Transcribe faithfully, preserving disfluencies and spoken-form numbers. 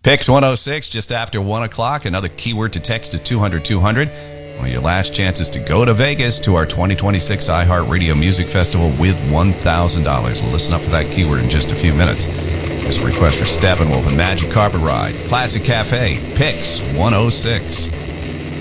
Pix one oh six, just after one o'clock. Another keyword to text to two hundred two hundred. One of your last chances to go to Vegas to our twenty twenty-six iHeartRadio Music Festival with one thousand dollars. Listen up for that keyword in just a few minutes. This request for Steppenwolf and Magic Carpet Ride. Classic Cafe, Pix one oh six.